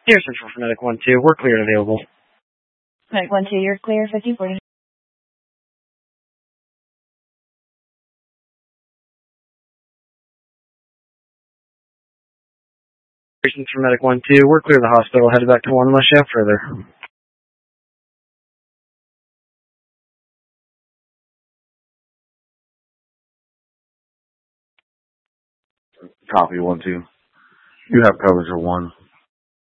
Dear Central for Medic 1-2, we're clear and available. Medic 1-2, you're clear, 5040. Dear Central for Medic 1-2, we're clear of the hospital. Headed back to 1 unless you have further. Copy 1-2. You have coverage of 1.